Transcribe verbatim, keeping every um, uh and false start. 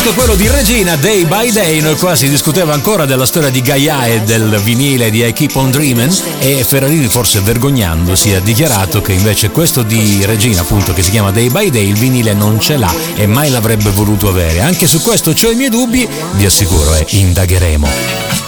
disco, quello di Regina, Day by Day. Noi qua si discuteva ancora della storia di Gaia e del vinile di I Keep on Dreamin', e Ferrarini, forse vergognandosi, ha dichiarato che invece questo di Regina, appunto, che si chiama Day by Day, il vinile non ce l'ha e mai l'avrebbe voluto avere. Anche su questo ho i miei dubbi, vi assicuro, e indagheremo.